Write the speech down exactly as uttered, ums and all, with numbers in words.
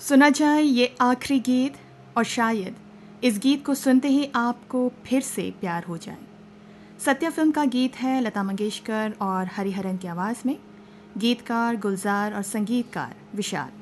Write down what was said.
सुना जाए ये आखिरी गीत, और शायद इस गीत को सुनते ही आपको फिर से प्यार हो जाए। सत्या फिल्म का गीत है, लता मंगेशकर और हरिहरन की आवाज़ में। गीतकार गुलजार और संगीतकार विशाल।